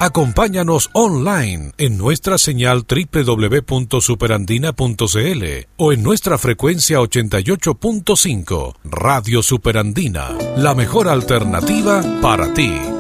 Acompáñanos online en nuestra señal www.superandina.cl o en nuestra frecuencia 88.5 Radio Superandina, la mejor alternativa para ti.